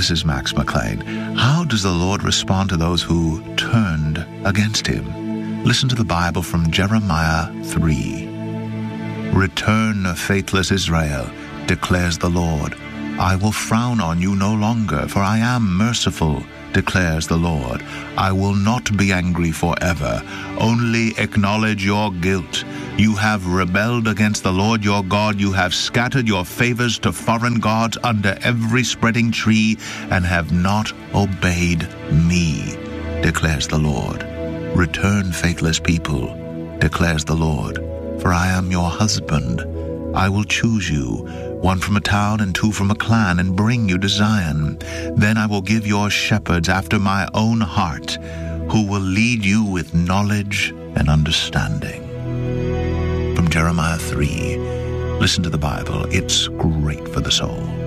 this is Max McLean. How does the Lord respond to those who turned against him? Listen to the Bible from Jeremiah 3. Return, faithless Israel, declares the Lord. I will frown on you no longer, for I am merciful, declares the Lord. I will not be angry forever. Only acknowledge your guilt. You have rebelled against the Lord your God. You have scattered your favors to foreign gods under every spreading tree, and have not obeyed me, declares the Lord. Return, faithless people, declares the Lord, for I am your husband. I will choose you, one from a town and two from a clan, and bring you to Zion. Then I will give your shepherds after my own heart, who will lead you with knowledge and understanding. From Jeremiah 3, listen to the Bible. It's great for the soul.